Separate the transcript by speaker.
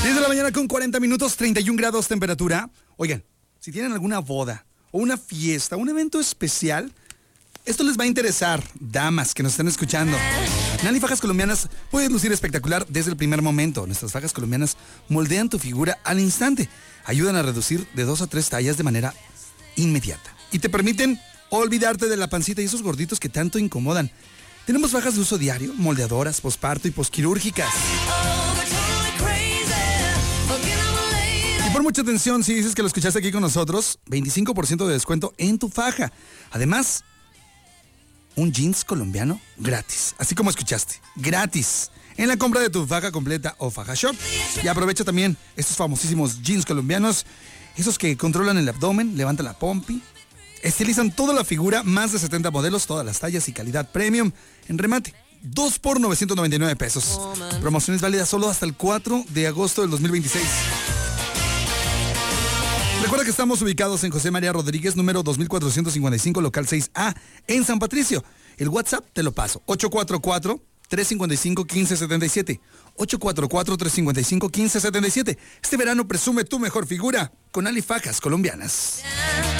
Speaker 1: 10 de la mañana con 40 minutos, 31 grados temperatura. Oigan, si tienen alguna boda o una fiesta, un evento especial, esto les va a interesar, damas que nos están escuchando. Nali Fajas Colombianas puede lucir espectacular desde el primer momento. Nuestras fajas colombianas moldean tu figura al instante, ayudan a reducir de 2 a 3 tallas de manera inmediata y te permiten olvidarte de la pancita y esos gorditos que tanto incomodan. Tenemos fajas de uso diario, moldeadoras, posparto y posquirúrgicas. Y por mucha atención, si dices que lo escuchaste aquí con nosotros, 25% de descuento en tu faja. Además, un jeans colombiano gratis, así como escuchaste, gratis, en la compra de tu faja completa o faja shop. Y aprovecha también estos famosísimos jeans colombianos, esos que controlan el abdomen, levantan la pompi, estilizan toda la figura, más de 70 modelos, todas las tallas y calidad premium. En remate, 2 por 999 pesos. Promociones válidas solo hasta el 4 de agosto del 2026. Recuerda que estamos ubicados en José María Rodríguez, número 2455, local 6A, en San Patricio. El WhatsApp te lo paso, 844-355-1577. 844-355-1577. Este verano presume tu mejor figura con Ali Fajas Colombianas.